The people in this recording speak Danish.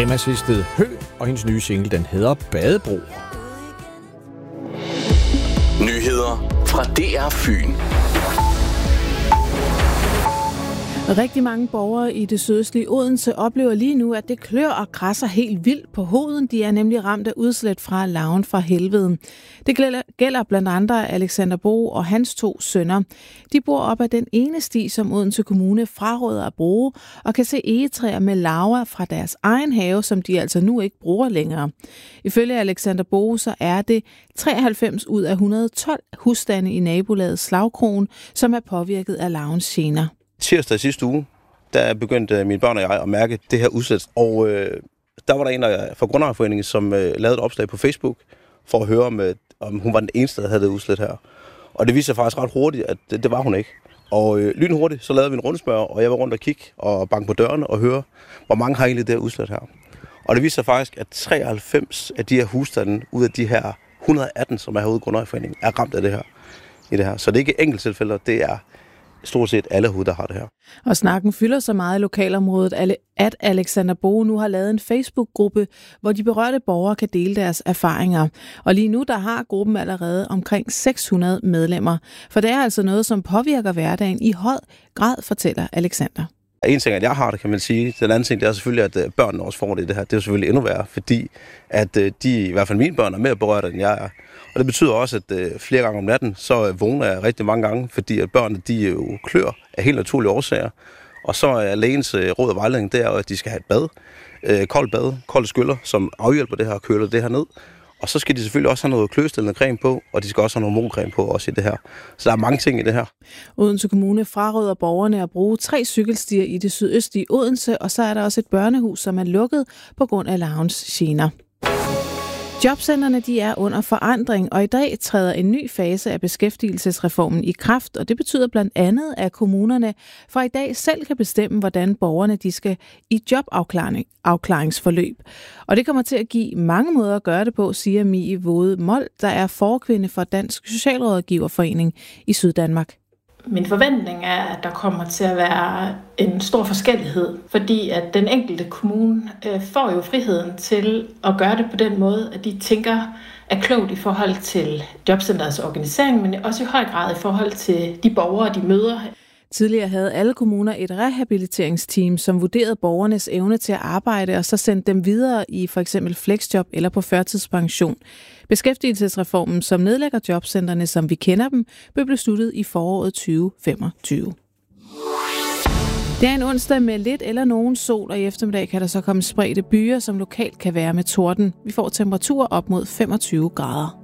Emma Svisted Hø og hendes nye single, den hedder Badebro. Nyheder fra DR Fyn. Rigtig mange borgere i det sydøstlige Odense oplever lige nu, at det klør og krasser helt vildt på hovedet. De er nemlig ramt af udslæt fra larven fra helvede. Det gælder blandt andre Alexander Bo og hans 2 sønner. De bor op ad den ene sti, som Odense Kommune fraråder at bruge, og kan se egetræer med larver fra deres egen have, som de altså nu ikke bruger længere. Ifølge Alexander Bo, så er det 93 ud af 112 husstande i nabolaget Slagkrogen, som er påvirket af larvens gener. Tirsdag sidste uge, der begyndte mine børn og jeg at mærke det her udslæt. Og der var der en fra Grundejerforeningen, som lavede et opslag på Facebook for at høre, om hun var den eneste, der havde det udslæt her. Og det viste sig faktisk ret hurtigt, at det var hun ikke. Og lynhurtigt, så lavede vi en rundspørg, og jeg var rundt og kigge og banke på dørene og høre, hvor mange har egentlig det her udslæt her. Og det viste sig faktisk, at 93 af de her husstande ud af de her 118, som er herude i Grundejerforeningen, er ramt af det her. Så det er ikke enkelt tilfælde, det er stort set alle herude, der har det her. Og snakken fylder så meget i lokalområdet, at Alexander Bo nu har lavet en Facebook-gruppe, hvor de berørte borgere kan dele deres erfaringer. Og lige nu der har gruppen allerede omkring 600 medlemmer. For det er altså noget, som påvirker hverdagen i høj grad, fortæller Alexander. En ting, at jeg har det, kan man sige. Den anden ting, det er selvfølgelig, at børnene også får det i det her. Det er jo selvfølgelig endnu værre, fordi at de, i hvert fald mine børn, er mere berørte, end jeg er. Og det betyder også, at flere gange om natten, så vågner jeg rigtig mange gange, fordi at børnene, de jo klør af helt naturlige årsager. Og så er lægens råd og vejledning, det er, at de skal have et bad, kolde skyller, som afhjælper det her og køler det her ned. Og så skal de selvfølgelig også have noget kløestillende creme på, og de skal også have noget hormoncreme på også i det her. Så der er mange ting i det her. Odense Kommune fraråder borgerne at bruge 3 cykelstier i det sydøstlige Odense, og så er der også et børnehus, som er lukket på grund af larvens gener. Jobcentrene de er under forandring, og i dag træder en ny fase af beskæftigelsesreformen i kraft, og det betyder blandt andet, at kommunerne fra i dag selv kan bestemme, hvordan borgerne de skal i jobafklaringsforløb. Og det kommer til at give mange måder at gøre det på, siger Mie Våde Mold, der er forkvinde for Dansk Socialrådgiverforening i Syddanmark. Min forventning er, at der kommer til at være en stor forskellighed, fordi at den enkelte kommune får jo friheden til at gøre det på den måde, at de tænker er klogt i forhold til jobcenterets organisering, men også i høj grad i forhold til de borgere, de møder. Tidligere havde alle kommuner et rehabiliteringsteam, som vurderede borgernes evne til at arbejde, og så sendte dem videre i for eksempel flexjob eller på førtidspension. Beskæftigelsesreformen, som nedlægger jobcentrene, som vi kender dem, blev besluttet i foråret 2025. Det er en onsdag med lidt eller nogen sol, og i eftermiddag kan der så komme spredte byer, som lokalt kan være med torden. Vi får temperaturer op mod 25 grader.